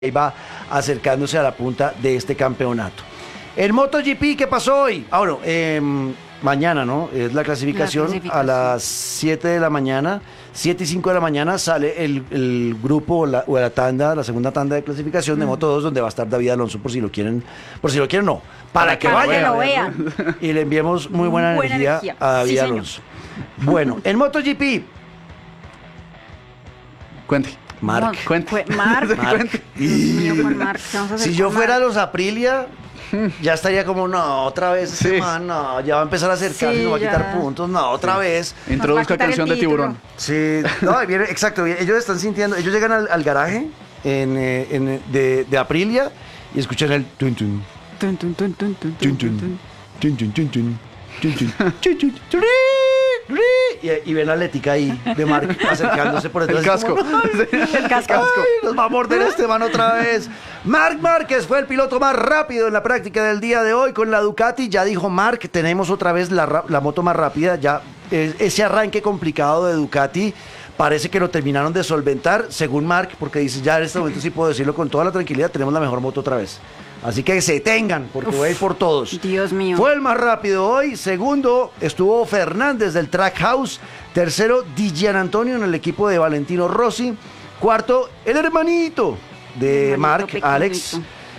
y va acercándose a la punta de este campeonato. El MotoGP, ¿qué pasó hoy? Bueno, mañana, ¿no? Es la clasificación a las 7 de la mañana, 7 y 5 de la mañana sale el grupo o la tanda, la segunda tanda de clasificación de Moto2, donde va a estar David Alonso por si lo quieren no, para que vayan lo vean. Y le enviemos muy buena energía a David Alonso. Bueno, en MotoGP. Cuente. Marc. Si yo fuera los Aprilia, ya estaría como, no, otra vez, sí. No, ya va a empezar a acercarse, Sí, nos va a quitar ya. puntos, no, otra vez. Introduzca canción de Tiburón. Sí, no, viene, exacto, ellos están sintiendo, ellos llegan al garaje de Aprilia y escuchan el tun tun, tun tun, tun tun, tun tun, tun tun, tun tun, tun tun, tun, y ven a Letica ahí de Marc acercándose por detrás. El casco. El casco. Ay, nos va a morder este man otra vez. Marc Márquez fue el piloto más rápido en la práctica del día de hoy con la Ducati. Ya dijo Marc, tenemos otra vez la moto más rápida. Ya ese arranque complicado de Ducati parece que lo terminaron de solventar, según Marc, porque dice, ya en este momento sí puedo decirlo con toda la tranquilidad, tenemos la mejor moto otra vez. Así que se tengan, porque voy a ir por todos. Dios mío. Fue el más rápido hoy. Segundo estuvo Fernández del Trackhouse. Tercero, Di Gianantonio en el equipo de Valentino Rossi. Cuarto, el hermanito de Marc, Alex,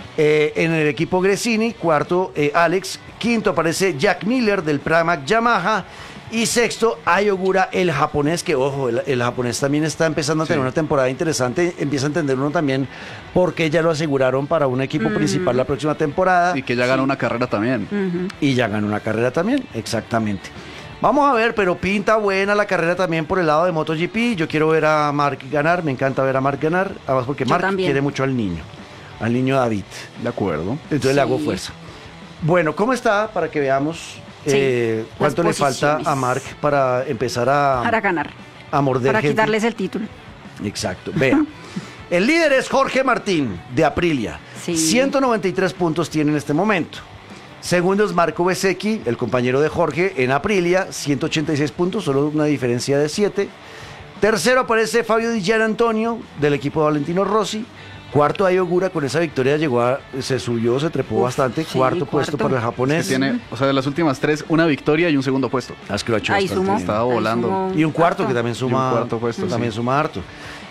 en el equipo Gresini. Cuarto, Alex. Quinto aparece Jack Miller del Pramac Yamaha. Y sexto, Ai Ogura, el japonés, que ojo, el japonés también está empezando a tener una temporada interesante. Empieza a entender uno también por qué ya lo aseguraron para un equipo principal la próxima temporada. Y que ya ganó una carrera también. Y ya ganó una carrera también, exactamente. Vamos a ver, pero pinta buena la carrera también por el lado de MotoGP. Yo quiero ver a Marc ganar, me encanta ver a Marc ganar, además porque Marc quiere mucho al niño David. De acuerdo. Entonces le hago fuerza. Bueno, ¿cómo está? Para que veamos cuánto le falta a Marc para empezar para ganar. A morder para gente. Quitarles el título. Exacto. Vea. El líder es Jorge Martín de Aprilia. Sí. 193 puntos tiene en este momento. Segundo es Marco Bezzecchi, el compañero de Jorge en Aprilia, 186 puntos, solo una diferencia de 7. Tercero aparece Fabio Di Gianantonio del equipo de Valentino Rossi. Cuarto, Ai Ogura, con esa victoria se subió, se trepó bastante. Sí, cuarto puesto para el japonés. Que tiene, o sea, de las últimas tres, una victoria y un segundo puesto. Es que lo ha hecho Ahí bastante sumó. bien. Estaba volando. Sumó Y un cuarto harto. que también suma. Y un cuarto puesto, también sí. suma harto.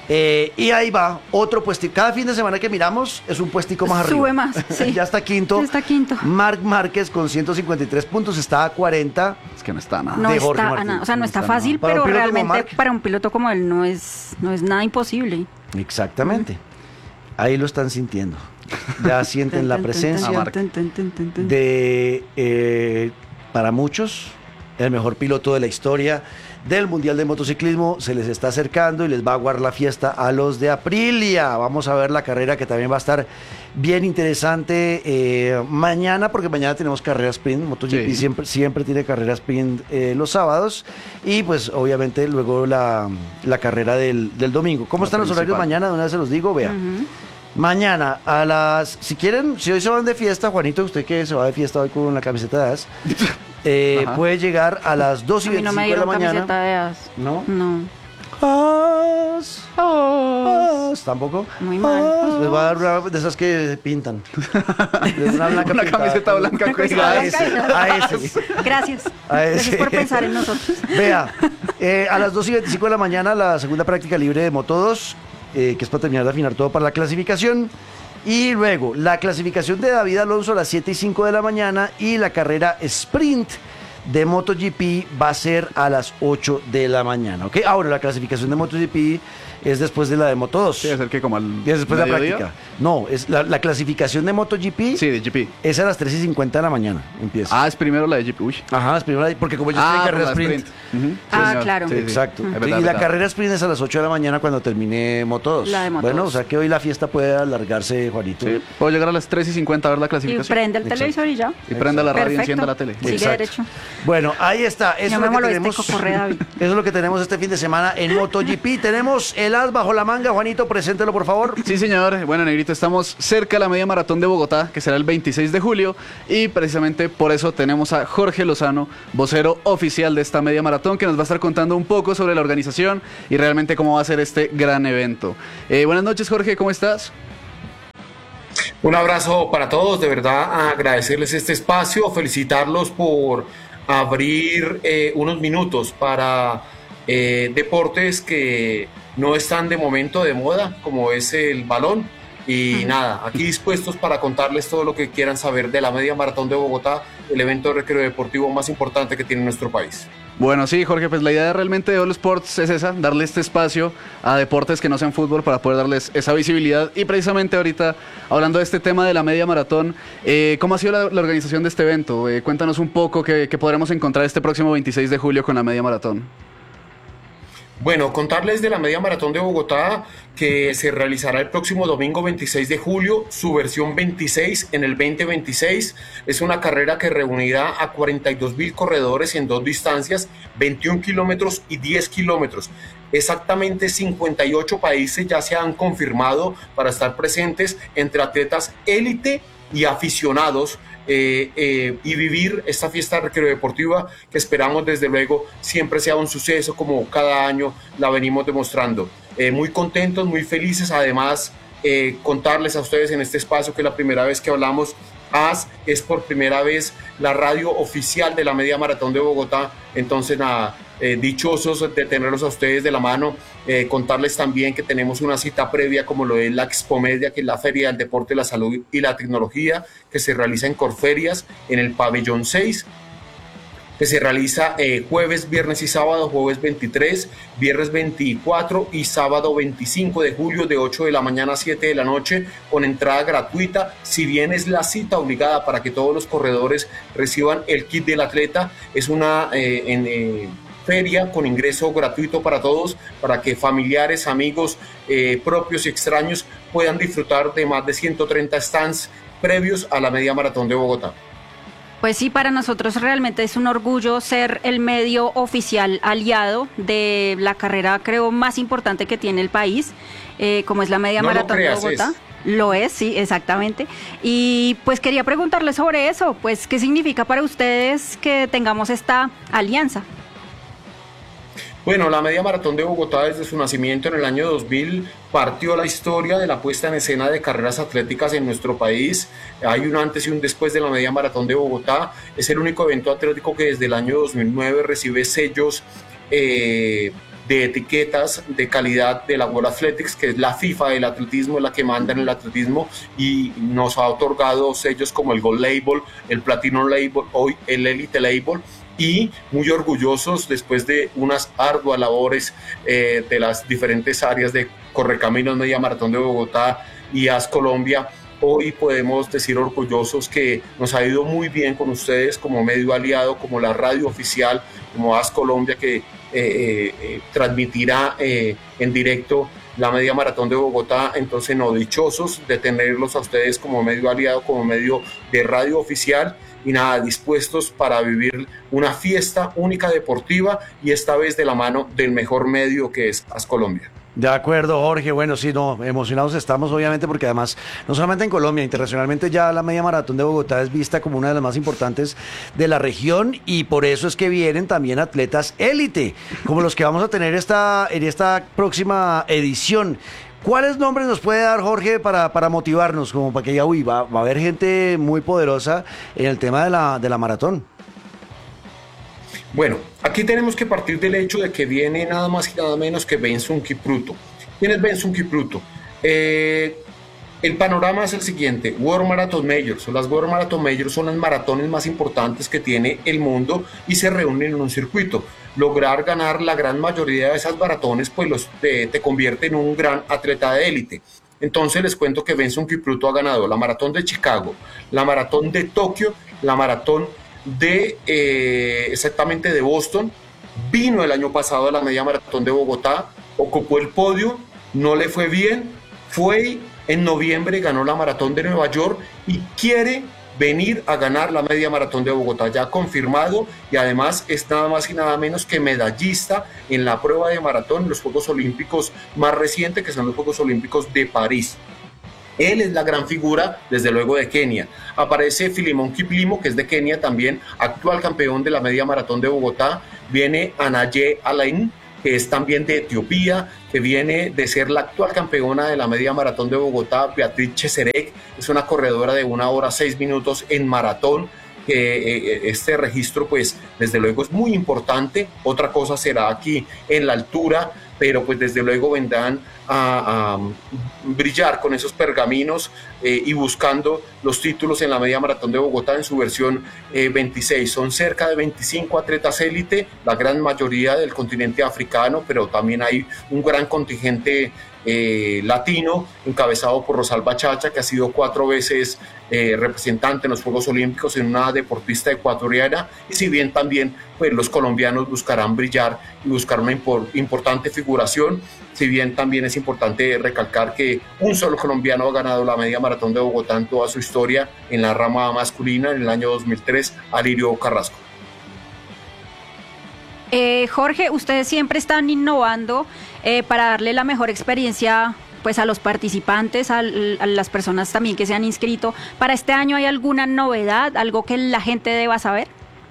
Y ahí va, otro puestico. Cada fin de semana que miramos es un puestico más arriba. Sube más, sí. Ya está quinto. Ya está quinto. Marc Márquez con 153 puntos, está a 40. Es que no está nada. No de Jorge está, Martín. o sea, no está está fácil, nada. Para un pero piloto como realmente Marc. para un piloto como él no es nada imposible. Exactamente. Ahí lo están sintiendo. Ya sienten la presencia de, para muchos, el mejor piloto de la historia del Mundial de Motociclismo. Se les está acercando y les va a aguar la fiesta a los de Aprilia. Vamos a ver la carrera, que también va a estar bien interesante mañana, porque mañana tenemos carrera sprint. MotoGP Sí. siempre tiene carrera sprint los sábados, y pues obviamente luego la carrera del domingo. ¿Cómo La están los horarios principal. mañana? De una vez se los digo, vea. Mañana a las, si quieren, si hoy se van de fiesta, Juanito, usted que se va de fiesta hoy con la camiseta de AS, puede llegar a las 2 y A mí no 25 me de la dieron mañana. camiseta de AS. ¿No? No, AS, tampoco. muy mal. Les voy a dar una de esas que se pintan. Una blanca Una pintada. camiseta blanca con A ese, a ese. Gracias. A ese. Gracias por pensar en nosotros. Vea, a las 2 y 25 de la mañana la segunda práctica libre de Moto2, que es para terminar de afinar todo para la clasificación. Y luego la clasificación de David Alonso a las 7 y 5 de la mañana, y la carrera sprint de MotoGP va a ser a las 8 de la mañana. ¿Ok? Ahora la clasificación de MotoGP es después de la de Moto2. Sí, acerque como al. Y es después de la mediodía. práctica. No, es la clasificación de MotoGP. Sí, de GP. Es a las 3 y 50 de la mañana. Empieza. Ah, es primero la de GP. Uy. Ajá, es primero, porque como yo estoy en carrera la sprint. Ujú. Ah, señor. claro. Sí, sí. Exacto. Es verdad, Y la verdad. carrera sprint es a las 8 de la mañana cuando termine Moto2. La de Moto2. Bueno, o sea que hoy la fiesta puede alargarse, Juanito. Sí, puedo llegar a las 3 y 50 a ver la Y clasificación. prende el Exacto. televisor y ya. Y prenda la radio y Perfecto. encienda la tele. Sigue Exacto. derecho. Bueno, ahí está. Eso No es me lo que moleste, tenemos. Cocorre, David. Eso es lo que tenemos este fin de semana en MotoGP. Tenemos el as bajo la manga. Juanito, preséntelo, por favor. Sí, señor. Bueno, Negrito, estamos cerca de la media maratón de Bogotá, que será el 26 de julio, y precisamente por eso tenemos a Jorge Lozano, vocero oficial de esta media maratón, que nos va a estar contando un poco sobre la organización y realmente cómo va a ser este gran evento. Buenas noches, Jorge, ¿cómo estás? Un abrazo para todos, de verdad agradecerles este espacio, felicitarlos por abrir unos minutos para deportes que no están de momento de moda, como es el balón. Y nada, aquí dispuestos para contarles todo lo que quieran saber de la Media Maratón de Bogotá, el evento de recreo deportivo más importante que tiene nuestro país. Bueno, sí, Jorge, pues la idea realmente de All Sports es esa, darle este espacio a deportes que no sean fútbol para poder darles esa visibilidad. Y precisamente ahorita, hablando de este tema de la media maratón, ¿cómo ha sido la organización de este evento? Cuéntanos un poco qué podremos encontrar este próximo 26 de julio con la media maratón. Bueno, contarles de la Media Maratón de Bogotá que se realizará el próximo domingo 26 de julio, su versión 26 en el 2026. Es una carrera que reunirá a 42.000 corredores en 2 distancias, 21 kilómetros y 10 kilómetros. Exactamente 58 países ya se han confirmado para estar presentes entre atletas élite y aficionados y vivir esta fiesta recreo deportiva que esperamos desde luego siempre sea un suceso como cada año la venimos demostrando. Muy contentos, muy felices, además contarles a ustedes en este espacio que es la primera vez que hablamos. AS es por primera vez la radio oficial de la Media Maratón de Bogotá, entonces nada, dichosos de tenerlos a ustedes de la mano, contarles también que tenemos una cita previa como lo es la Expomedia, que es la Feria del Deporte, la Salud y la Tecnología, que se realiza en Corferias, en el pabellón 6, que se realiza jueves, viernes y sábado, jueves 23, viernes 24 y sábado 25 de julio de 8 de la mañana a 7 de la noche con entrada gratuita. Si bien es la cita obligada para que todos los corredores reciban el kit del atleta, es una feria con ingreso gratuito para todos, para que familiares, amigos, propios y extraños puedan disfrutar de más de 130 stands previos a la Media Maratón de Bogotá. Pues sí, para nosotros realmente es un orgullo ser el medio oficial aliado de la carrera, creo, más importante que tiene el país, como es la Media Maratón de Bogotá. Lo es, sí, exactamente. Y pues quería preguntarle sobre eso, pues, ¿qué significa para ustedes que tengamos esta alianza? Bueno, la Media Maratón de Bogotá desde su nacimiento en el año 2000 partió la historia de la puesta en escena de carreras atléticas en nuestro país. Hay un antes y un después de la Media Maratón de Bogotá. Es el único evento atlético que desde el año 2009 recibe sellos de etiquetas de calidad de la World Athletics, que es la FIFA del atletismo, es la que manda en el atletismo y nos ha otorgado sellos como el Gold Label, el Platinum Label, hoy el Elite Label. Y muy orgullosos después de unas arduas labores de las diferentes áreas de Correcaminos, Media Maratón de Bogotá y AS Colombia. Hoy podemos decir orgullosos que nos ha ido muy bien con ustedes como medio aliado, como la radio oficial, como AS Colombia que transmitirá en directo la Media Maratón de Bogotá. Entonces, no, dichosos de tenerlos a ustedes como medio aliado, como medio de radio oficial. Y nada, dispuestos para vivir una fiesta única deportiva y esta vez de la mano del mejor medio que es AS Colombia. De acuerdo, Jorge. Bueno, sí, no, emocionados estamos, obviamente, porque además, no solamente en Colombia, internacionalmente ya la Media Maratón de Bogotá es vista como una de las más importantes de la región y por eso es que vienen también atletas élite, como los que vamos a tener en esta próxima edición. ¿Cuáles nombres nos puede dar, Jorge, para motivarnos, como para que ya, va a haber gente muy poderosa en el tema de la maratón? Bueno, aquí tenemos que partir del hecho de que viene nada más y nada menos que Benson Kipruto. ¿Quién es Benson Kipruto? El panorama es el siguiente: World Marathon Majors. Las World Marathon Majors son las maratones más importantes que tiene el mundo y se reúnen en un circuito. Lograr ganar la gran mayoría de esas maratones pues te convierte en un gran atleta de élite. Entonces les cuento que Benson Kipruto ha ganado la maratón de Chicago, la maratón de Tokio, la maratón de exactamente de Boston. Vino el año pasado a la Media Maratón de Bogotá, ocupó el podio, no le fue bien, fue en noviembre, ganó la maratón de Nueva York y quiere venir a ganar la Media Maratón de Bogotá, ya confirmado, y además es nada más y nada menos que medallista en la prueba de maratón en los Juegos Olímpicos más recientes, que son los Juegos Olímpicos de París. Él es la gran figura, desde luego, de Kenia. Aparece Filimon Kiplimo, que es de Kenia también, actual campeón de la Media Maratón de Bogotá. Viene Anaye Alain, que es también de Etiopía, que viene de ser la actual campeona de la media maratón de Bogotá, Beatriz Cheserek, es una corredora de 1 hora 6 minutos en maratón. Este registro pues desde luego es muy importante. Otra cosa será aquí en la altura, pero pues desde luego vendrán a brillar con esos pergaminos y buscando los títulos en la media maratón de Bogotá en su versión 26. Son cerca de 25 atletas élite, la gran mayoría del continente africano, pero también hay un gran contingente latino, encabezado por Rosalba Chacha, que ha sido 4 veces representante en los Juegos Olímpicos, en una deportista ecuatoriana, y si bien también pues, los colombianos buscarán brillar y buscar una importante figuración, si bien también es importante recalcar que un solo colombiano ha ganado la media maratón de Bogotá en toda su historia en la rama masculina en el año 2003, Alirio Carrasco. Jorge, ustedes siempre están innovando para darle la mejor experiencia pues a los participantes, a las personas también que se han inscrito. ¿Para este año hay alguna novedad, algo que la gente deba saber?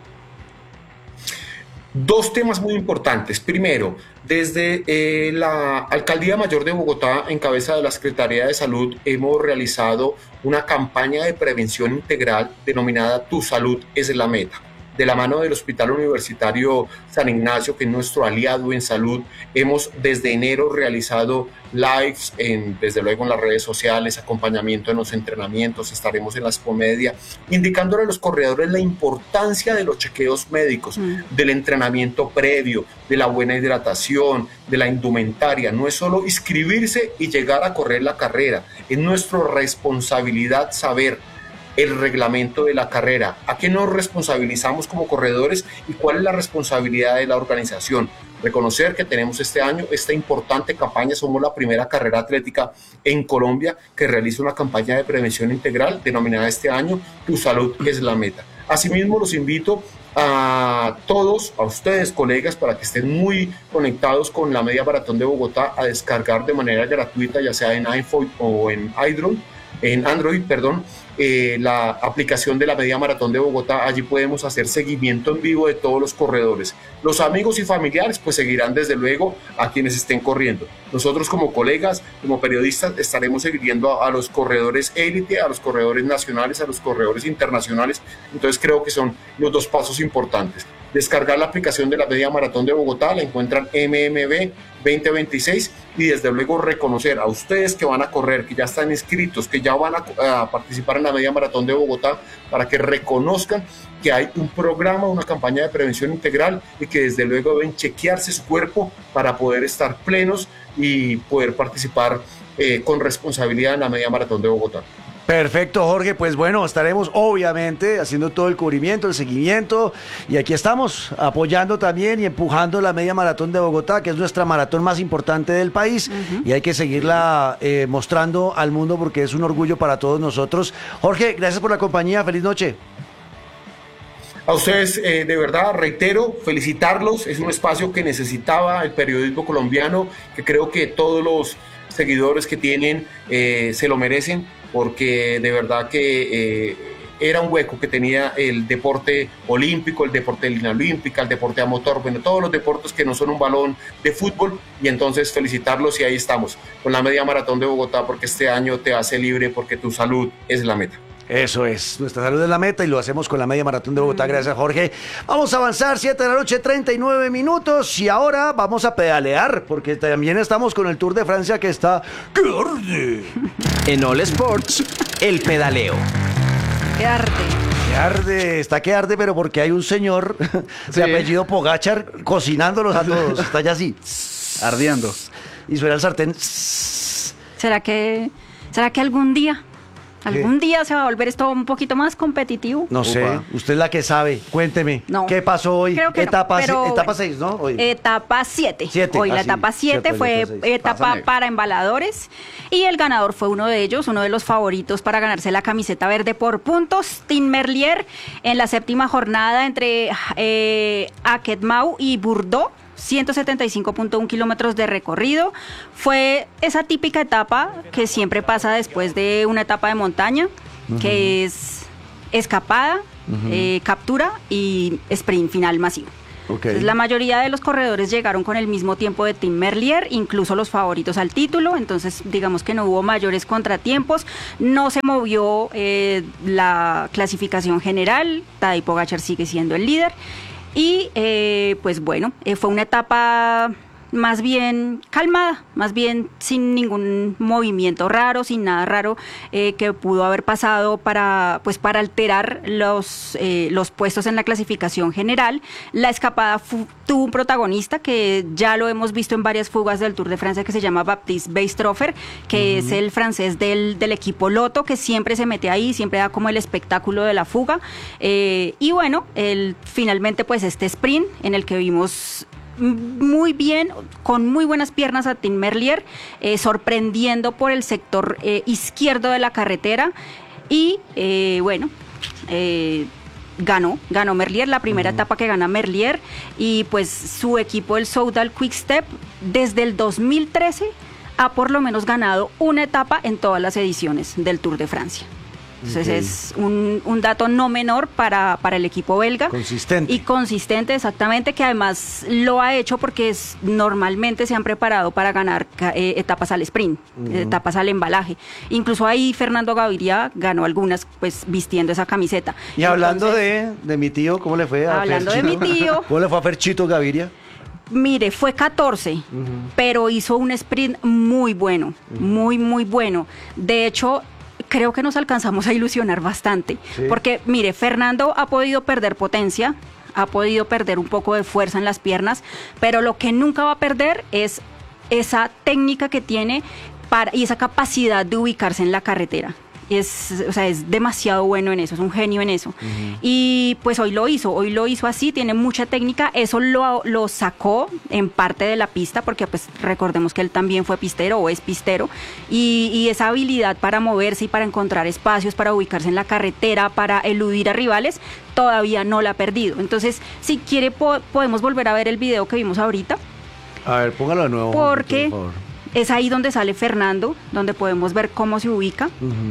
2 temas muy importantes. Primero, desde la Alcaldía Mayor de Bogotá, en cabeza de la Secretaría de Salud, hemos realizado una campaña de prevención integral denominada Tu Salud es la Meta. De la mano del Hospital Universitario San Ignacio, que es nuestro aliado en salud, hemos desde enero realizado lives, desde luego en las redes sociales, acompañamiento en los entrenamientos, estaremos en la Expomedia, indicándole a los corredores la importancia de los chequeos médicos, del entrenamiento previo, de la buena hidratación, de la indumentaria. No es solo inscribirse y llegar a correr la carrera, es nuestra responsabilidad saber el reglamento de la carrera, a qué nos responsabilizamos como corredores y cuál es la responsabilidad de la organización. Reconocer que tenemos este año esta importante campaña, somos la primera carrera atlética en Colombia que realiza una campaña de prevención integral denominada este año Tu Salud es la Meta. Asimismo, los invito a todos, a ustedes colegas, para que estén muy conectados con la media maratón de Bogotá, a descargar de manera gratuita, ya sea en iPhone o en Android, la aplicación de la media maratón de Bogotá. Allí podemos hacer seguimiento en vivo de todos los corredores. Los amigos y familiares pues seguirán desde luego a quienes estén corriendo. Nosotros como colegas, como periodistas, estaremos siguiendo a los corredores élite, a los corredores nacionales, a los corredores internacionales. Entonces creo que son los 2 pasos importantes. Descargar la aplicación de la media maratón de Bogotá, la encuentran MMB 2026, y desde luego reconocer a ustedes que van a correr, que ya están inscritos, que ya van a participar en la media maratón de Bogotá, para que reconozcan que hay un programa, una campaña de prevención integral, y que desde luego deben chequearse su cuerpo para poder estar plenos y poder participar con responsabilidad en la media maratón de Bogotá. Perfecto, Jorge. Pues bueno, estaremos obviamente haciendo todo el cubrimiento, el seguimiento, y aquí estamos apoyando también y empujando la media maratón de Bogotá, que es nuestra maratón más importante del país, y hay que seguirla mostrando al mundo porque es un orgullo para todos nosotros. Jorge, gracias por la compañía, feliz noche. A ustedes, de verdad, reitero, felicitarlos. Es un espacio que necesitaba el periodismo colombiano, que creo que todos los seguidores que tienen se lo merecen, porque de verdad que era un hueco que tenía el deporte olímpico, el deporte de línea olímpica, el deporte a motor, bueno, todos los deportes que no son un balón de fútbol, y entonces felicitarlos, y ahí estamos, con la media maratón de Bogotá, porque este año te hace libre, porque tu salud es la meta. Eso es, nuestra salud es la meta y lo hacemos con la media maratón de Bogotá. Gracias, Jorge. Vamos a avanzar, 7 de la noche, 39 minutos, y ahora vamos a pedalear, porque también estamos con el Tour de Francia, que está que arde. En All Sports, el pedaleo. Que arde. Está que arde, pero porque hay un señor de apellido Pogachar cocinándolos a todos. Está ya así, ardiendo. Y suena el sartén. ¿Será que algún día se va a volver esto un poquito más competitivo? No sé, usted es la que sabe. Cuénteme, no. ¿Qué pasó hoy? Creo que etapa 6, bueno, ¿no? Hoy. Etapa 7. Hoy la etapa 7 fue etapa para embaladores, y el ganador fue uno de ellos, uno de los favoritos para ganarse la camiseta verde por puntos, Tim Merlier, en la 7ª jornada entre Aquetmau y Bordeaux. 175.1 kilómetros de recorrido. Fue esa típica etapa que siempre pasa después de una etapa de montaña, que es escapada, captura y sprint final masivo. Entonces, la mayoría de los corredores llegaron con el mismo tiempo de Tim Merlier, incluso los favoritos al título, entonces digamos que no hubo mayores contratiempos, no se movió la clasificación general, Tadej Pogačar sigue siendo el líder y pues bueno, fue una etapa más bien calmada, más bien sin ningún movimiento raro, sin nada raro que pudo haber pasado para alterar los puestos en la clasificación general. La escapada tuvo un protagonista que ya lo hemos visto en varias fugas del Tour de Francia, que se llama Baptiste Beistroffer, que es el francés del equipo Lotto, que siempre se mete ahí, siempre da como el espectáculo de la fuga. Y bueno, finalmente pues este sprint en el que vimos muy bien, con muy buenas piernas a Tim Merlier, sorprendiendo por el sector izquierdo de la carretera y ganó Merlier, la primera etapa que gana Merlier, y pues su equipo, el Soudal Quick-Step, desde el 2013 ha por lo menos ganado una etapa en todas las ediciones del Tour de Francia. Entonces es un dato no menor para el equipo belga. Consistente. Y consistente, exactamente, que además lo ha hecho porque normalmente se han preparado para ganar etapas al sprint, etapas al embalaje. Incluso ahí Fernando Gaviria ganó algunas pues vistiendo esa camiseta. Y hablando de mi tío, ¿cómo le fue a Hablando Ferchito? de mi tío. ¿Cómo le fue a Ferchito Gaviria? Mire, fue 14, pero hizo un sprint muy bueno, muy bueno. De hecho, creo que nos alcanzamos a ilusionar bastante, porque mire, Fernando ha podido perder potencia, ha podido perder un poco de fuerza en las piernas, pero lo que nunca va a perder es esa técnica que tiene y esa capacidad de ubicarse en la carretera. Es demasiado bueno en eso, es un genio en eso. Y pues hoy lo hizo así, tiene mucha técnica, eso lo sacó en parte de la pista, porque pues recordemos que él también fue pistero o es pistero, y esa habilidad para moverse y para encontrar espacios, para ubicarse en la carretera, para eludir a rivales, todavía no la ha perdido. Entonces, si quiere, podemos volver a ver el video que vimos ahorita. A ver, póngalo de nuevo. Porque por favor. Es ahí donde sale Fernando, donde podemos ver cómo se ubica.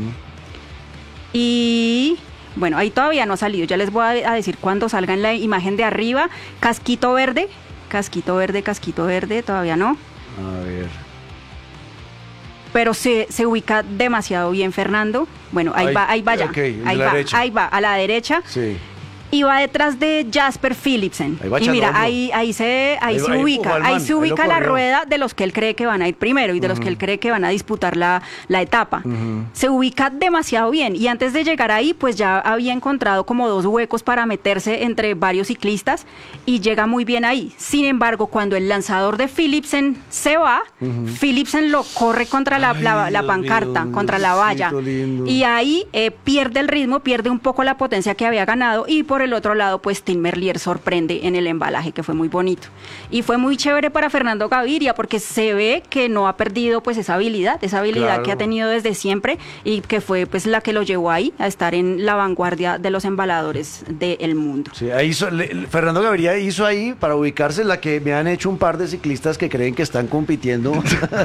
Y bueno, ahí todavía no ha salido, ya les voy a decir cuando salga en la imagen de arriba. Casquito verde, todavía no. A ver. Pero se ubica demasiado bien Fernando. Bueno, ahí va ya. Okay, ahí va, a la derecha. Sí. Y va detrás de Jasper Philipsen. Y mira, ahí se ubica la rueda de los que él cree que van a ir primero y de los que él cree que van a disputar la etapa. Se ubica demasiado bien. Y antes de llegar ahí, pues ya había encontrado como 2 huecos para meterse entre varios ciclistas y llega muy bien ahí. Sin embargo, cuando el lanzador de Philipsen se va, Philipsen lo corre contra la pancarta, contra la valla. Lindo. Y ahí pierde el ritmo, pierde un poco la potencia que había ganado, y por el otro lado, pues Tim Merlier sorprende en el embalaje, que fue muy bonito. Y fue muy chévere para Fernando Gaviria, porque se ve que no ha perdido pues esa habilidad claro, que ha tenido desde siempre, y que fue pues la que lo llevó ahí a estar en la vanguardia de los embaladores del mundo. Sí, ahí Fernando Gaviria hizo ahí, para ubicarse, la que me han hecho un par de ciclistas que creen que están compitiendo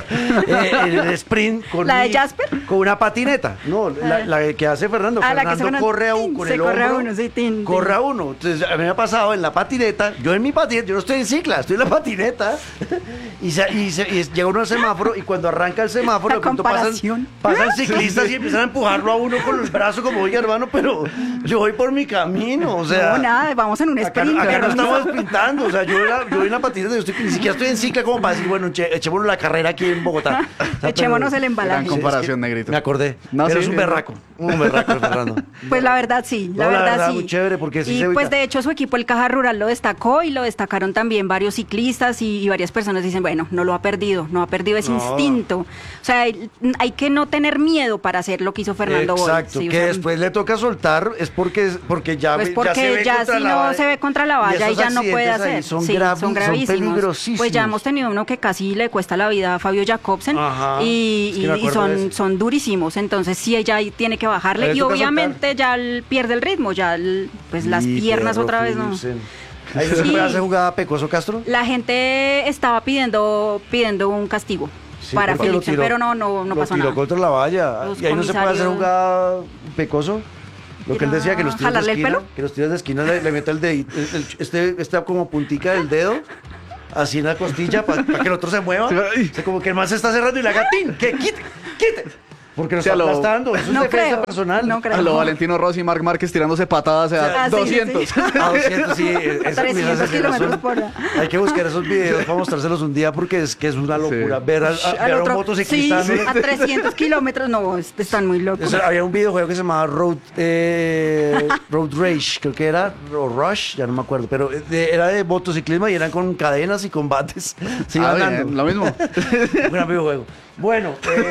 en el sprint con ¿La de Jasper? Con una patineta. No, la que hace Fernando. Fernando corre a con el hombro. Corre a uno. Entonces, a mí me ha pasado en la patineta, yo no estoy en cicla, estoy en la patineta, y llega uno al semáforo, y cuando arranca el semáforo, de pronto pasan ciclistas y empiezan a empujarlo a uno con el brazo, como, oye, hermano, pero yo voy por mi camino, o sea. No, nada, vamos en un sprint. Acá no estamos pintando, o sea, yo voy en la patineta, ni siquiera estoy en cicla como para decir, bueno, echémonos la carrera aquí en Bogotá. O sea, echémonos el embalaje. Gran comparación, Negrito. Me acordé. No, pero sí, es un berraco, Fernando. Pues la verdad sí, la verdad sí. Muy chévere, porque sí y se ubica. pues de hecho su equipo, el Caja Rural, lo destacó, y lo destacaron también varios ciclistas, y varias personas dicen, bueno, no ha perdido ese instinto. O sea, hay que no tener miedo para hacer lo que hizo Fernando Boll. Exacto, Sí, que después le toca soltar, es porque ya, pues porque ya si no se ve contra la valla y ya no puede hacer. Son son gravísimos. Son peligrosísimos. Pues ya hemos tenido uno que casi le cuesta la vida a Fabio Jacobsen. Ajá, y son durísimos, entonces sí, ella tiene que bajarle, y obviamente ya pierde el ritmo, ya pues las piernas otra vez no. ¿Ahí no se puede hacer jugada Pecoso Castro? La gente estaba pidiendo un castigo para Philipsen, pero no pasó nada. Lo tiró contra la valla. Los ¿Y ahí no se puede hacer jugada Pecoso? Lo que él decía, que los tiros de ¿Jalarle el esquina, pelo? que los tiros de esquina le mete el dedito, esta como puntica del dedo, así en la costilla, para que el otro se mueva. Ay. O sea, como que el man se está cerrando y le haga ¡tin! ¡Que quite! Porque nos Sí, a está lo- aplastando, eso es No defensa creo, personal. no creo. A lo Valentino Rossi y Marc Márquez tirándose patadas a Ah, sí, 200. sí, sí. A 200, sí, esa 300 kilómetros por hora. Hay que buscar esos videos para mostrárselos un día porque es que es una locura ver a Al un otro, motociclista. sí, ¿no? a 300 kilómetros, no, están muy locos. Había un videojuego que se llamaba Road Rage, creo que era, o Rush, ya no me acuerdo, pero era de motociclismo y eran con cadenas y combates. Se iban Bien, dando. lo mismo. Un gran videojuego. Bueno,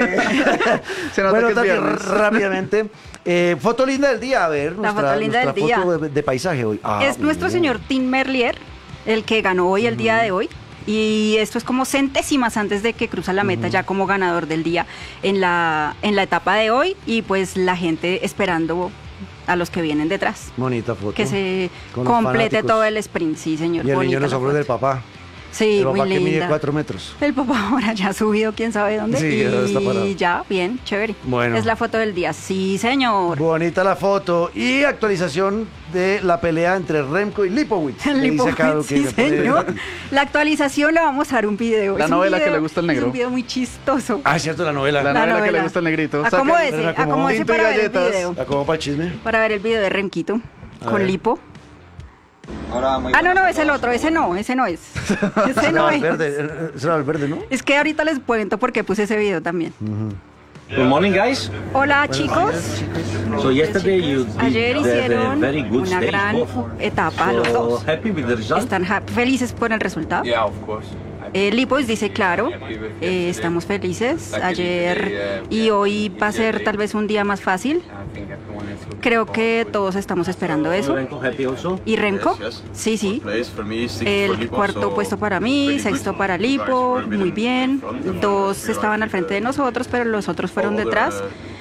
Se nota bueno, que es Tati, viernes. rápidamente. Foto linda del día, a ver. La foto linda del nuestra día. foto de paisaje hoy. Es nuestro señor Tim Merlier, el que ganó hoy, el día de hoy. Y esto es como centésimas antes de que cruza la meta ya como ganador del día en la etapa de hoy. Y pues la gente esperando a los que vienen detrás. Bonita foto. Que se Con los complete fanáticos. todo el sprint, sí, señor. Y el niño Bonita en los la hombros foto. del papá. Sí, El muy papá que mide linda. 4 metros. El papá ahora ya ha subido quién sabe dónde. Sí, ya está parado. Y ya, bien, chévere. Bueno. Es la foto del día. Sí, señor. Bonita la foto. Y actualización de la pelea entre Remco y Lipowitz. Que dice Lipowitz, acá lo que sí, le pone- señor. La actualización le vamos a dar un video. La Es un novela que video- le gusta al negro. Es un video muy chistoso. Ah, es cierto, la novela. La La novela que novela. le gusta al negrito. Saca- Acomódese, Pero como acomódese tinto y para ver el galletas. video. ¿La como para el chisme? Para ver el video de Remquito A con ver. Lipo. Hola, muy Ah, no, buenas no, a es el todos. otro, ese no es. Ese no es. Ese era el verde, ¿no? Es que ahorita les cuento por qué puse ese video también. Good morning, guys. Hola, chicos. So yesterday you did Ayer hicieron very good una stage, gran both. etapa los So dos. happy with the result? Están felices por el resultado. Yeah, of course. Lipos dice, claro, estamos felices. Ayer y hoy va a ser tal vez un día más fácil. Creo que todos estamos esperando eso. Renko happy also? ¿Y Remco? Sí, sí. El cuarto puesto para mí, sexto para Lipo, muy bien. Dos estaban al frente de nosotros, pero los otros fueron detrás.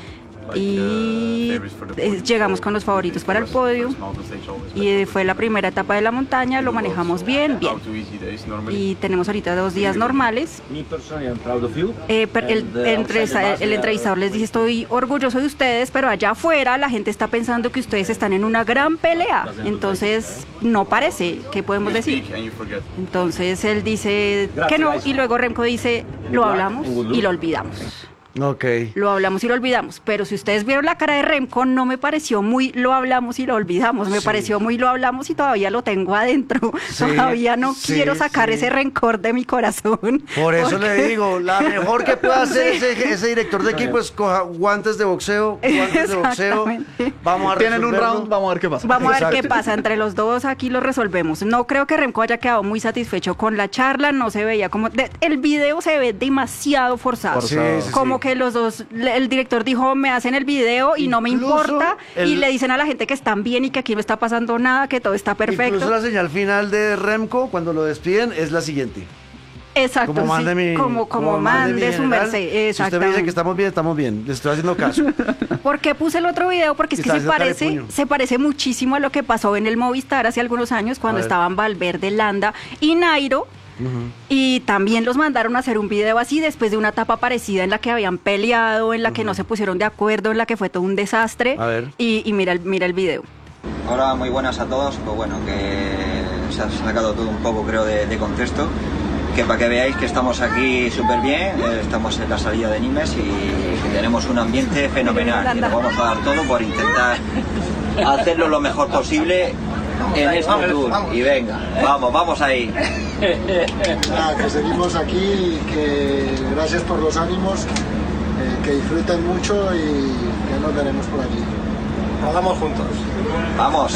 Y llegamos con los favoritos para el podio. Y fue la primera etapa de la montaña, lo manejamos bien. Y tenemos ahorita 2 días normales. Me personally, I'm proud of you. Pero el entrevistador les dice, estoy orgulloso de ustedes, pero allá afuera la gente está pensando que ustedes están en una gran pelea. Entonces, no parece. ¿Qué podemos decir? Entonces, él dice que no, y luego Remco dice, lo hablamos y lo olvidamos. Ok. Lo hablamos y lo olvidamos. Pero si ustedes vieron la cara de Remco, no me pareció muy lo hablamos y lo olvidamos. Me pareció muy lo hablamos y todavía lo tengo adentro. Sí, Todavía no sí, quiero sacar sí. ese rencor de mi corazón. Por eso Porque- le digo, la mejor que pueda hacer Sí. ese director de equipo es coja guantes de boxeo, guantes de boxeo. Exactamente. Vamos a Tienen un resolverlo. round, vamos a ver qué pasa. Vamos a ver Exacto. qué pasa. Entre los dos aquí lo resolvemos. No creo que Remco haya quedado muy satisfecho con la charla. No se veía como... el video se ve demasiado forzado. Sí, sí, Como sí. que los dos... El director dijo, me hacen el video y no me Incluso importa. el- Y le dicen a la gente que están bien y que aquí no está pasando nada, que todo está perfecto. Incluso la señal final de Remco, cuando lo despiden, es la siguiente. Exacto. Como mande sí. mi... Como mande mi su general. merced. Si usted me Exactamente. dice que estamos bien. Le estoy haciendo caso. ¿Por qué puse el otro video? Porque es que Está haciendo cara de puño. se parece muchísimo a lo que pasó en el Movistar hace algunos años cuando A ver. estaban Valverde, Landa y Nairo. Y también los mandaron a hacer un video así después de una etapa parecida en la que habían peleado, en la que no se pusieron de acuerdo, en la que fue todo un desastre. A ver. Y mira el video. Hola, muy buenas a todos. Pues bueno, que se ha sacado todo un poco, creo, de contexto. Que para que veáis que estamos aquí súper bien, estamos en la salida de Nimes y tenemos un ambiente fenomenal. Y lo vamos a dar todo por intentar hacerlo lo mejor posible en este tour. Y venga, vamos ahí. Nada, que seguimos aquí y que gracias por los ánimos, que disfruten mucho y que nos veremos por aquí. Hagamos juntos. Vamos.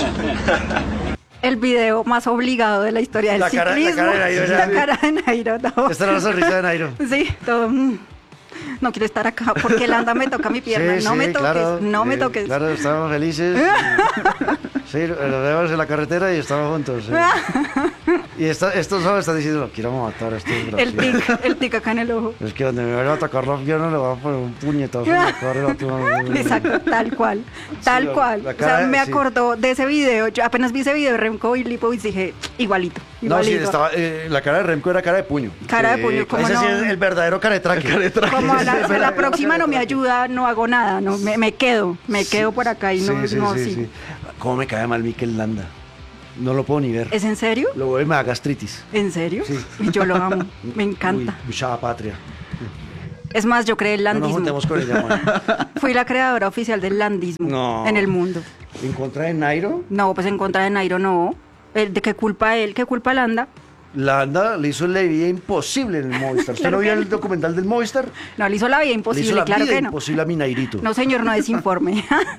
El video más obligado de la historia del La cara de ciclismo. Nairo, ya. La cara de Nairo, todo. Esta era la sonrisa de Nairo. Sí, todo. No quiero estar acá porque Landa me toca mi pierna. Sí, no sí, me toques, claro, no me toques. Claro, estábamos felices. Sí, lo vemos en la carretera y estamos juntos. Sí. Y estos solo están diciendo, quiero matar a este desgraciado. El tic acá en el ojo. Es que donde me vaya a atacar la pierna le voy a poner un puñetazo en la cara. Exacto, tal cual, tal la- cual. la O sea, cara, me sí. acordó de ese video. Yo apenas vi ese video de Remco y Lipo y dije, igualito. No, sí, Igualito. estaba, la cara de Remco era cara de puño. Cara de puño, como Ese no. sí es el verdadero caretraque. Como la próxima no me ayuda, no hago nada, no me quedo por acá y no, no sigo. ¿Cómo me cae mal Mikel Landa? No lo puedo ni ver. ¿Es en serio? Lo veo y me da gastritis. ¿En serio? Sí. Y yo lo amo, me encanta. Uy, mucha patria. Es más, yo creé el No nos landismo. juntemos con ella, man. Fui la creadora oficial del landismo No. en el mundo. ¿En contra de Nairo? No, pues en contra de Nairo no. ¿De qué culpa él? ¿Qué culpa Landa? Landa le hizo la vida imposible en el Movistar. ¿Usted Claro no vio que el no. documental del Movistar? No, le hizo la vida Le imposible, hizo la claro vida que no. imposible a mi Nairito. No, señor, no desinforme.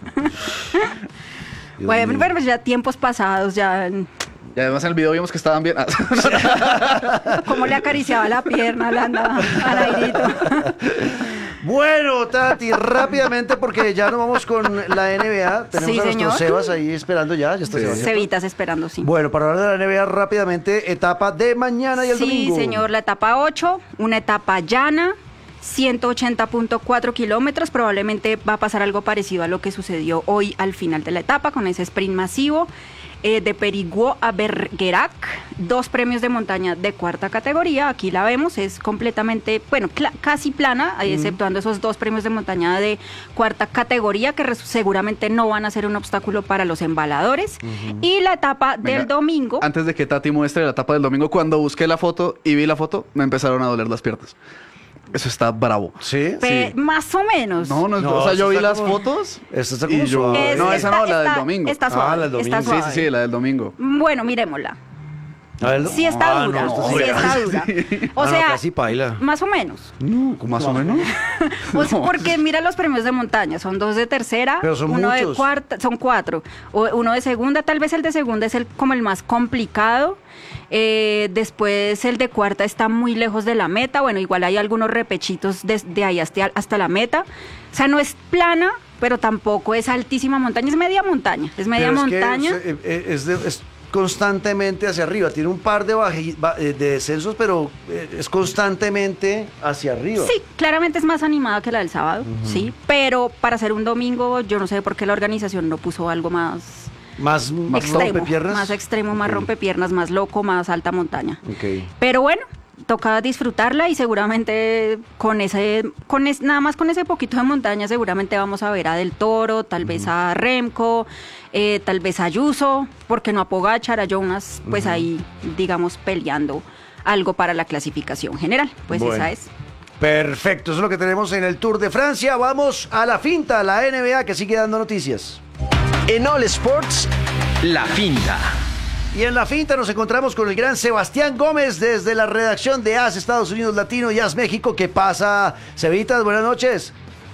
Dios Bueno, mío. pero pues ya tiempos pasados, ya Y además en el video vimos que estaban bien. cómo le acariciaba la pierna a Landa a Nairito. Bueno, Tati, rápidamente porque ya nos vamos con la NBA. Tenemos Sí, a nuestros señor. Sebas ahí esperando ya. Ya está Sebas, ¿cierto? Cevitas esperando, sí. Bueno, para hablar de la NBA rápidamente, etapa de mañana y el Sí, domingo. señor, la etapa 8, una etapa llana, 180.4 kilómetros. Probablemente va a pasar algo parecido a lo que sucedió hoy al final de la etapa con ese sprint masivo. De Perigueux a Bergerac, 2 premios de montaña de cuarta categoría. Aquí la vemos, es completamente, bueno, casi plana, exceptuando esos 2 premios de montaña de cuarta categoría que seguramente no van a ser un obstáculo para los embaladores. Y la etapa Venga, del domingo. Antes de que Tati muestre la etapa del domingo, cuando busqué la foto y vi la foto, me empezaron a doler las piernas. Eso está bravo. ¿Sí? Más o menos. No, o sea, eso yo vi está las como- fotos Esto está como y yo... suave. No, esa no, la del domingo. Está suave, la del domingo. está suave. Sí, la del domingo. Bueno, miremosla. A ver, Sí está dura, no, sí hombre. está dura. O Ah, no, sea, casi paila. más o menos. No, ¿cómo Más o menos. Pues porque mira los premios de montaña, son 2 de tercera, Pero son uno muchos. de cuarta, son 4, uno de segunda, tal vez el de segunda es como el más complicado. Después el de cuarta está muy lejos de la meta, bueno, igual hay algunos repechitos de ahí hasta la meta. O sea, no es plana, pero tampoco es altísima montaña, es media montaña, es media Pero es que montaña. es constantemente hacia arriba. Tiene un par de, de descensos, pero es constantemente hacia arriba. Sí, claramente es más animada que la del sábado, sí, pero para hacer un domingo, yo no sé por qué la organización no puso algo más Más extremo, rompepiernas. más extremo, más Ok. rompepiernas, más loco, más alta montaña. Ok. Pero bueno, toca disfrutarla y seguramente nada más con ese poquito de montaña seguramente vamos a ver a Del Toro, tal vez a Remco, tal vez a Ayuso, porque no a Pogačar, a Jonas, pues ahí digamos peleando algo para la clasificación general, pues Bueno. esa es. Perfecto, eso es lo que tenemos en el Tour de Francia. Vamos a la finta, la NBA que sigue dando noticias. En All Sports, la finta. Y en la finta nos encontramos con el gran Sebastián Gómez desde la redacción de AS Estados Unidos Latino y AS México. ¿Qué pasa, Cevitas? Buenas noches.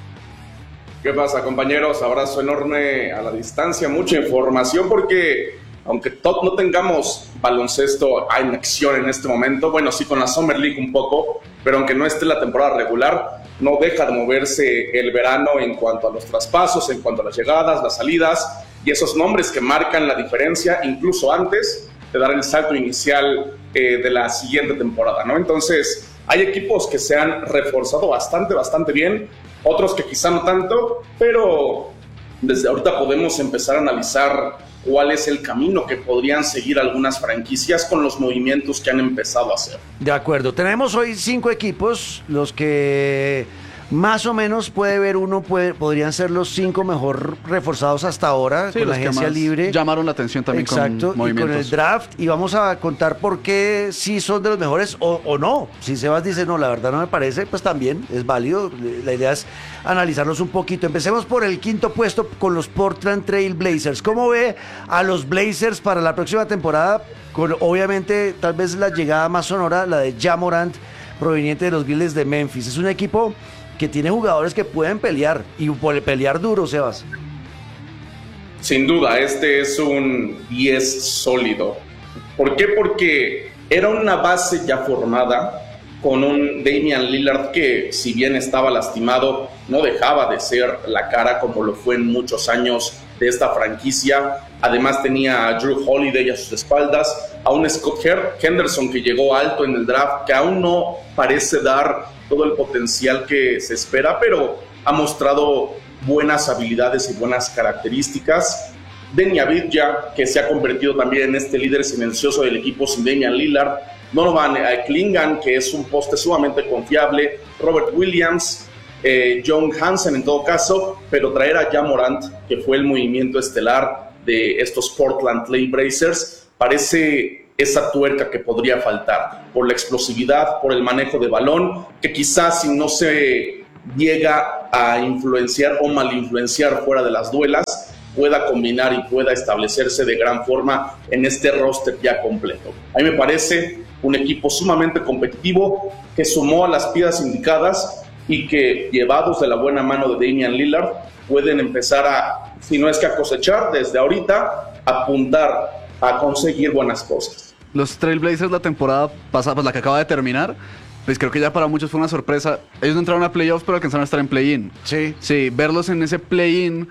¿Qué pasa, compañeros? Abrazo enorme a la distancia, mucha información porque aunque no tengamos baloncesto en acción en este momento, bueno, sí con la Summer League un poco, pero aunque no esté la temporada regular, no deja de moverse el verano en cuanto a los traspasos, en cuanto a las llegadas, las salidas y esos nombres que marcan la diferencia incluso antes de dar el salto inicial de la siguiente temporada, ¿no? Entonces, hay equipos que se han reforzado bastante bien, otros que quizá no tanto, pero desde ahorita podemos empezar a analizar cuál es el camino que podrían seguir algunas franquicias con los movimientos que han empezado a hacer. De acuerdo, tenemos hoy 5 equipos, los que más o menos puede ver uno, podrían ser los 5 mejor reforzados hasta ahora, Sí, con la los que agencia más libre. llamaron la atención también. Exacto, con movimientos. y con el draft, y vamos a contar por qué sí son de los mejores o no. Si Sebas dice, no, la verdad no me parece, pues también es válido. La idea es analizarlos un poquito. Empecemos por el 5º puesto con los Portland Trail Blazers. ¿Cómo ve a los Blazers para la próxima temporada? Con obviamente tal vez la llegada más sonora, la de Ja Morant, proveniente de los Grizzlies de Memphis. Es un equipo que tiene jugadores que pueden pelear, y por pelear duro, Sebas. Sin duda, este es un 10 sólido. ¿Por qué? Porque era una base ya formada con un Damian Lillard que, si bien estaba lastimado, no dejaba de ser la cara como lo fue en muchos años de esta franquicia. Además tenía a Drew Holiday a sus espaldas, a un Scott Henderson que llegó alto en el draft, que aún no parece dar todo el potencial que se espera, pero ha mostrado buenas habilidades y buenas características. Deni Avdija, que se ha convertido también en este líder silencioso del equipo sin Damian Lillard, Donovan Klingan, que es un poste sumamente confiable, Robert Williams, John Hansen en todo caso, pero traer a Ja Morant, que fue el movimiento estelar de estos Portland Trail Blazers, parece esa tuerca que podría faltar, por la explosividad, por el manejo de balón, que quizás si no se llega a influenciar o mal influenciar fuera de las duelas, pueda combinar y pueda establecerse de gran forma en este roster ya completo. A mí me parece un equipo sumamente competitivo que sumó a las piezas indicadas y que, llevados de la buena mano de Damian Lillard, pueden empezar a, si no es que a cosechar, desde ahorita, apuntar a conseguir buenas cosas. Los Trailblazers la temporada pasada, pues la que acaba de terminar, pues creo que ya para muchos fue una sorpresa. Ellos no entraron a playoffs, pero alcanzaron a estar en play-in. Sí, verlos en ese play-in.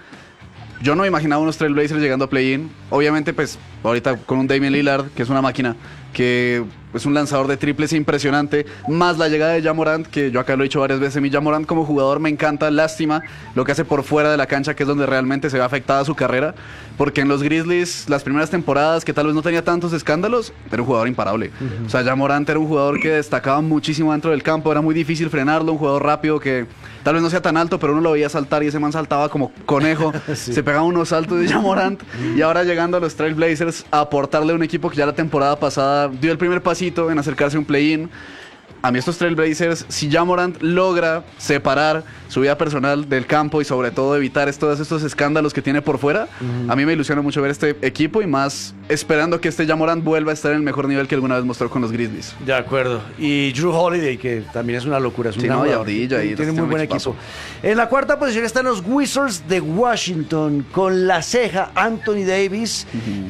Yo no me imaginaba unos Trailblazers llegando a play-in. Obviamente, pues, ahorita con un Damian Lillard, que es una máquina, que es un lanzador de triples impresionante, más la llegada de Ja Morant, que yo acá lo he dicho varias veces, a mí Ja Morant como jugador me encanta, lástima lo que hace por fuera de la cancha, que es donde realmente se ve afectada su carrera, porque en los Grizzlies, las primeras temporadas, que tal vez no tenía tantos escándalos, era un jugador imparable. O sea, Ja Morant era un jugador que destacaba muchísimo dentro del campo, era muy difícil frenarlo, un jugador rápido que tal vez no sea tan alto, pero uno lo veía saltar y ese man saltaba como conejo, sí. Se pegaba unos saltos de Ja Morant, y ahora llegando a los Trailblazers a aportarle a un equipo que ya la temporada pasada dio el primer pasito en acercarse a un play-in. A mí estos Trailblazers, si Ja Morant logra separar su vida personal del campo y sobre todo evitar todos estos escándalos que tiene por fuera, a mí me ilusiona mucho ver este equipo y más esperando que este Ja Morant vuelva a estar en el mejor nivel que alguna vez mostró con los Grizzlies. De acuerdo. Y Jrue Holiday, que también es una locura. Es tiene muy buen equipo. En la cuarta posición están los Wizards de Washington con la ceja Anthony Davis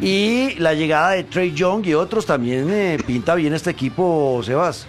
y la llegada de Trae Young y otros. También pinta bien este equipo, Sebas.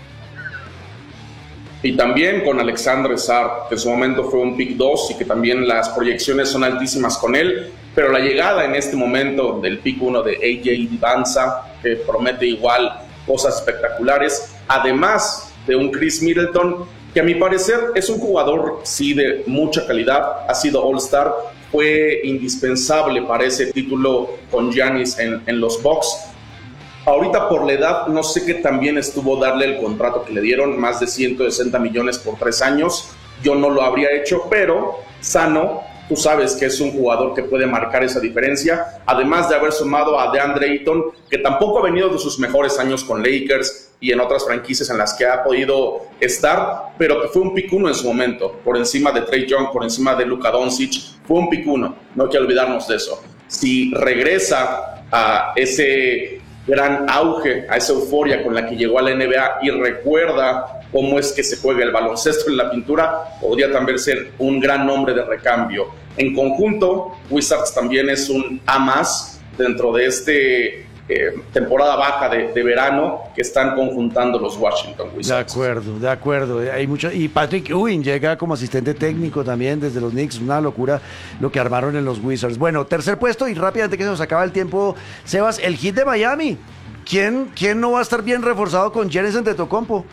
Y también con Alexandre Sarr, que en su momento fue un pick 2 y que también las proyecciones son altísimas con él, pero la llegada en este momento del pick 1 de AJ Divanza, que promete igual cosas espectaculares, además de un Chris Middleton, que a mi parecer es un jugador sí de mucha calidad, ha sido All-Star, fue indispensable para ese título con Giannis en los Bucks. Ahorita por la edad no sé qué tan bien estuvo darle el contrato que le dieron, más de 160 millones por 3 años. Yo no lo habría hecho, pero sano, tú sabes que es un jugador que puede marcar esa diferencia, además de haber sumado a DeAndre Ayton, que tampoco ha venido de sus mejores años con Lakers y en otras franquicias en las que ha podido estar, pero que fue un pick 1 en su momento, por encima de Trae Young, por encima de Luka Doncic, fue un pick 1, no hay que olvidarnos de eso. Si regresa a ese gran auge, a esa euforia con la que llegó a la NBA y recuerda cómo es que se juega el baloncesto en la pintura, podría también ser un gran nombre de recambio. En conjunto, Wizards también es un A más dentro de este temporada baja de verano que están conjuntando los Washington Wizards. De acuerdo. Hay mucho, y Patrick Ewing llega como asistente técnico también desde los Knicks, una locura lo que armaron en los Wizards. Bueno, tercer puesto y rápidamente que se nos acaba el tiempo, Sebas, el Heat de Miami. ¿Quién no va a estar bien reforzado con Giannis Antetokounmpo?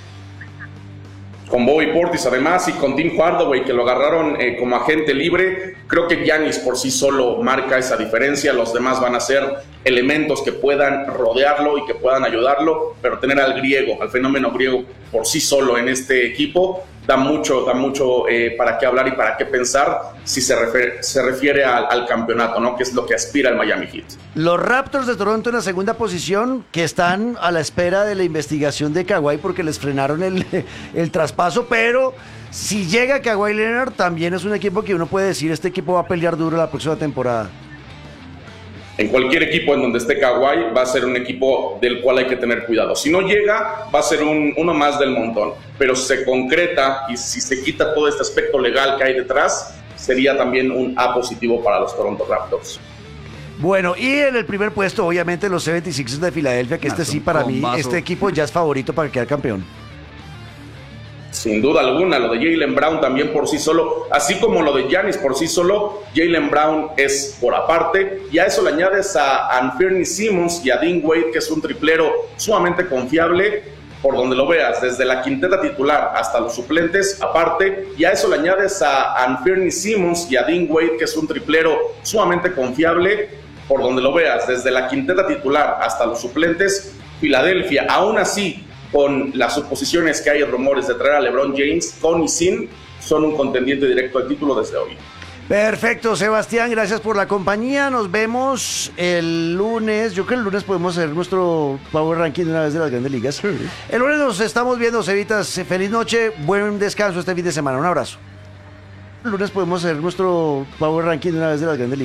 Con Bobby Portis además y con Tim Hardaway, que lo agarraron como agente libre. Creo que Giannis por sí solo marca esa diferencia, los demás van a ser elementos que puedan rodearlo y que puedan ayudarlo, pero tener al griego, al fenómeno griego por sí solo en este equipo da mucho para qué hablar y para qué pensar si se refiere al campeonato, ¿no? Que es lo que aspira el Miami Heat. Los Raptors de Toronto en la segunda posición, que están a la espera de la investigación de Kawhi porque les frenaron el traspaso, pero si llega Kawhi Leonard también es un equipo que uno puede decir este equipo va a pelear duro la próxima temporada. En cualquier equipo en donde esté Kawhi va a ser un equipo del cual hay que tener cuidado. Si no llega, va a ser uno más del montón. Pero si se concreta y si se quita todo este aspecto legal que hay detrás, sería también un A positivo para los Toronto Raptors. Bueno, y en el primer puesto, obviamente, los 76ers de Filadelfia, que sí para mí, este equipo ya es favorito para quedar campeón. Sin duda alguna, lo de Jaylen Brown también por sí solo, así como lo de Giannis por sí solo, Jaylen Brown es por aparte, y a eso le añades a Anthony Simmons y a Dean Wade, que es un triplero sumamente confiable. por donde lo veas, desde la quinteta titular hasta los suplentes, aparte, y a eso le añades a Anthony Simmons y a Dean Wade, que es un triplero sumamente confiable, por donde lo veas, desde la quinteta titular hasta los suplentes, Filadelfia, aún así, con las suposiciones que hay rumores de traer a LeBron James, con y sin, son un contendiente directo al título desde hoy. Perfecto, Sebastián, gracias por la compañía. Nos vemos el lunes. Yo creo que el lunes podemos hacer nuestro Power Ranking de una vez de las Grandes Ligas. Sí. El lunes nos estamos viendo, Cevitas. Feliz noche, buen descanso este fin de semana. Un abrazo. El lunes podemos hacer nuestro Power Ranking de una vez de las Grandes Ligas.